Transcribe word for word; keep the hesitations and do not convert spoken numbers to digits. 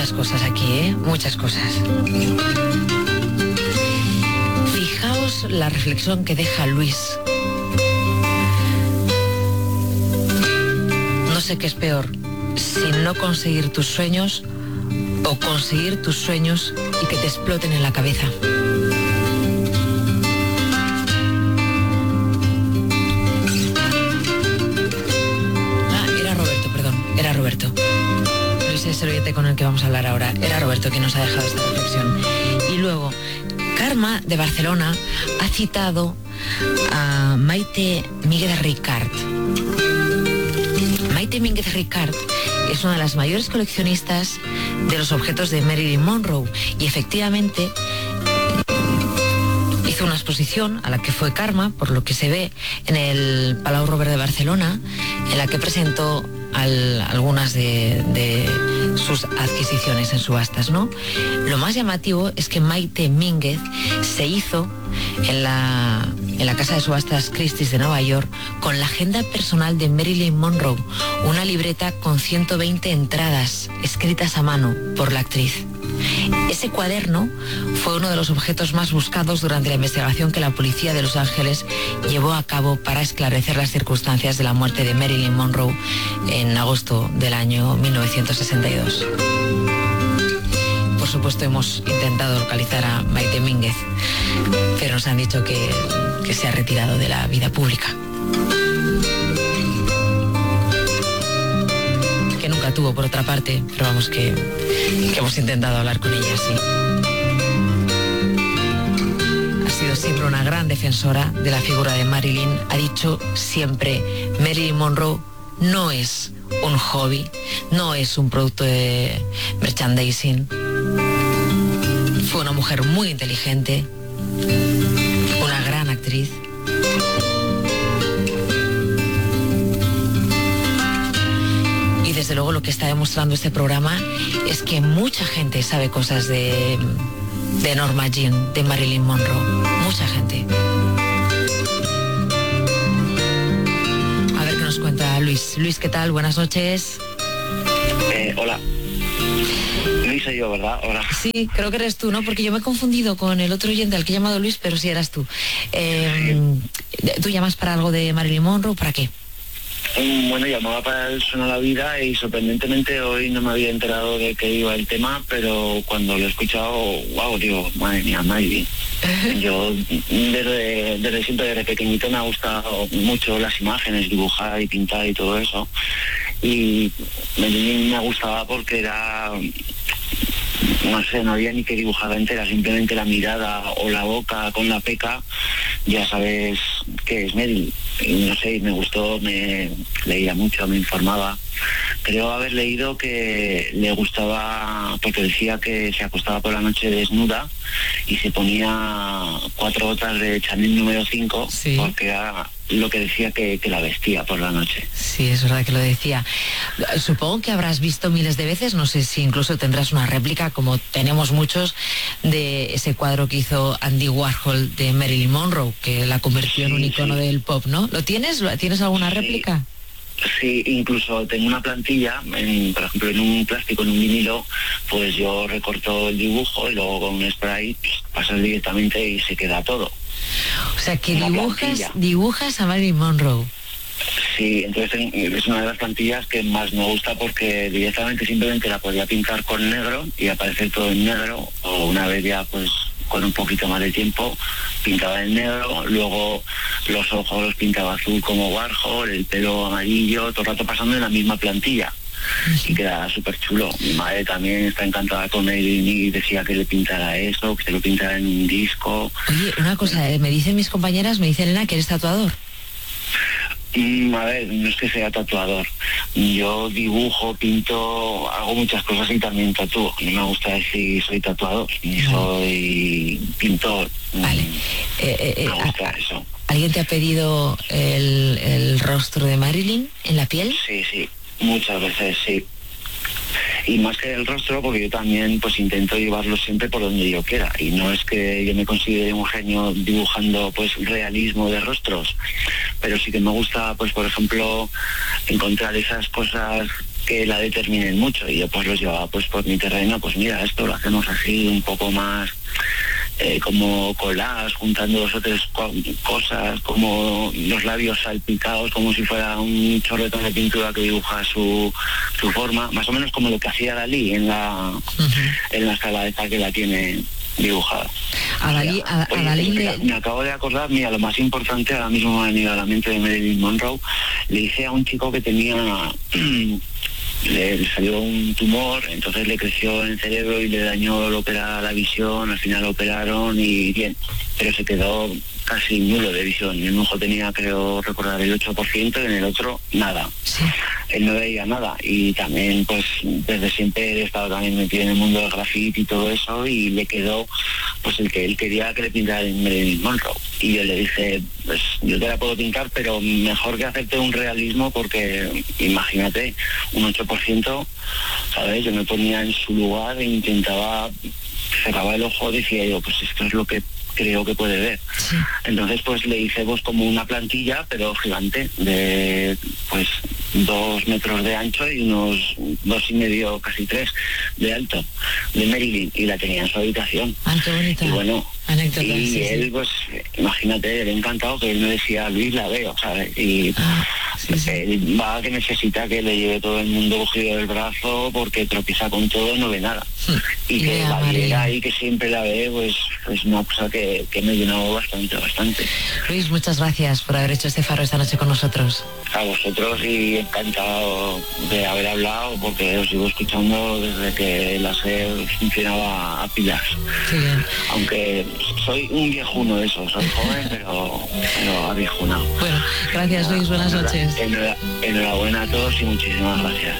muchas cosas aquí, ¿eh? Muchas cosas. Fijaos la reflexión que deja Luis. No sé qué es peor, si no conseguir tus sueños o conseguir tus sueños y que te exploten en la cabeza. Ah, era Roberto, perdón, era Roberto. Luis es el oyente con el que vamos a hablar ahora. Era Roberto quien nos ha dejado esta reflexión. Y luego, Karma de Barcelona ha citado a Maite Mínguez Ricard. Maite Mínguez Ricard es una de las mayores coleccionistas de los objetos de Marilyn Monroe y efectivamente hizo una exposición a la que fue Karma, por lo que se ve, en el Palau Robert de Barcelona, en la que presentó al, algunas de, de sus adquisiciones en subastas, ¿no? Lo más llamativo es que Maite Mínguez se hizo en la, en la casa de subastas Christie's de Nueva York con la agenda personal de Marilyn Monroe, una libreta con ciento veinte entradas escritas a mano por la actriz. Ese cuaderno fue uno de los objetos más buscados durante la investigación que la policía de Los Ángeles llevó a cabo para esclarecer las circunstancias de la muerte de Marilyn Monroe en agosto del año mil novecientos sesenta y dos. Por supuesto, hemos intentado localizar a Maite Mínguez, pero nos han dicho que, que se ha retirado de la vida pública. Que nunca tuvo, por otra parte, pero vamos que, que hemos intentado hablar con ella, sí. Ha sido siempre una gran defensora de la figura de Marilyn. Ha dicho siempre, Marilyn Monroe no es un hobby, no es un producto de merchandising. Fue una mujer muy inteligente, una gran actriz. Y desde luego lo que está demostrando este programa es que mucha gente sabe cosas de, de Norma Jean, de Marilyn Monroe. Mucha gente. A ver qué nos cuenta Luis. Luis, ¿qué tal? Buenas noches. Eh, hola. Luis soy yo, ¿verdad? Hola. Sí, creo que eres tú, ¿no? Porque yo me he confundido con el otro oyente al que he llamado Luis, pero sí eras tú. Eh, sí. ¿Tú llamas para algo de Marilyn Monroe? ¿Para qué? Bueno, llamaba para el Suena la Vida y sorprendentemente hoy no me había enterado de que iba el tema, pero cuando lo he escuchado, wow, digo, madre mía, Marilyn. Yo desde, desde siempre, desde pequeñito me ha gustado mucho las imágenes, dibujar y pintar y todo eso. Y Marilyn me gustaba porque era, no sé, no había ni que dibujar entera, simplemente la mirada o la boca con la peca, ya sabes qué es Marilyn. Y no sé, me gustó, me leía mucho, me informaba. Creo haber leído que le gustaba, porque decía que se acostaba por la noche desnuda y se ponía cuatro gotas de Chanel número cinco, sí, porque era lo que decía que, que la vestía por la noche. Sí, es verdad que lo decía. Supongo que habrás visto miles de veces, no sé si incluso tendrás una réplica, como tenemos muchos, de ese cuadro que hizo Andy Warhol de Marilyn Monroe, que la convirtió sí, en un icono sí. del pop, ¿no? ¿Lo tienes? ¿Tienes alguna sí. réplica? Sí, incluso tengo una plantilla, en, por ejemplo, en un plástico, en un vinilo, pues yo recorto el dibujo y luego con un spray pues, pasas directamente y se queda todo. O sea, que dibujas, dibujas a Marilyn Monroe. Sí, entonces es una de las plantillas que más me gusta porque directamente simplemente la podía pintar con negro y aparecer todo en negro, o una vez ya pues con un poquito más de tiempo pintaba en negro, luego los ojos los pintaba azul como Warhol, el pelo amarillo, todo el rato pasando en la misma plantilla. Y queda súper chulo. Mi madre también está encantada con él y decía que le pintara eso, que se lo pintara en un disco. Oye, una cosa, me dicen mis compañeras, me dice Elena que eres tatuador. Mm, a ver, no es que sea tatuador. Yo dibujo, pinto, hago muchas cosas y también tatúo. No me gusta decir soy tatuador, ni vale. soy pintor. Vale. Eh, eh, me gusta a, eso. ¿Alguien te ha pedido el, el rostro de Marilyn en la piel? Sí, sí. Muchas veces, sí. Y más que el rostro, porque yo también pues intento llevarlo siempre por donde yo quiera. Y no es que yo me considere un genio dibujando pues realismo de rostros, pero sí que me gusta, pues por ejemplo, encontrar esas cosas que la determinen mucho, y yo pues los llevaba pues por mi terreno, pues mira, esto lo hacemos así, un poco más eh, como collage, juntando dos o tres co- cosas, como los labios salpicados, como si fuera un chorretón de pintura que dibuja su, su forma, más o menos como lo que hacía Dalí en la, uh-huh. en la sala esta que la tiene dibujada. A Dalí, a, a Oye, Dalí mira, le... me acabo de acordar, mira, lo más importante, ahora mismo me ha venido a la mente de Marilyn Monroe. Le hice a un chico que tenía le, le salió un tumor, entonces le creció en el cerebro y le dañó lo que era la visión, al final lo operaron y bien, pero se quedó casi nulo de visión. En un ojo tenía, creo recordar, el ocho por ciento y en el otro nada. Sí. Él no veía nada, y también pues desde siempre he estado también metido en el mundo del graffiti y todo eso, y le quedó pues el que él quería que le pintara en Marilyn Monroe. Y yo le dije, pues yo te la puedo pintar, pero mejor que hacerte un realismo, porque imagínate, un ocho por ciento, ¿sabes? Yo me ponía en su lugar e intentaba, cerraba el ojo, decía yo, pues esto es lo que creo que puede ver. Sí. Entonces pues le hice pues como una plantilla, pero gigante, de pues dos metros de ancho y unos dos y medio, casi tres de alto, de Marilyn, y la tenía en su habitación. Ah, qué bonita. Y bueno, anécdota, y sí, él sí. pues imagínate, él encantado, que él me decía, Luis, la veo, ¿sabes? Y ah, sí, sí. él va que necesita que le lleve todo el mundo cogido del brazo, porque tropieza con todo, no ve nada. Y que yeah, la viera y que siempre la ve, pues es una cosa que, que me llenó bastante, bastante. Luis, muchas gracias por haber hecho este faro esta noche con nosotros. A vosotros, y encantado de haber hablado, porque os sigo escuchando desde que la SER funcionaba a pilas. Sí, bien. Aunque soy un viejuno de eso, soy joven, pero, pero aviejunado. Bueno, gracias Luis, buenas noches. Enhorabuena a todos y muchísimas gracias.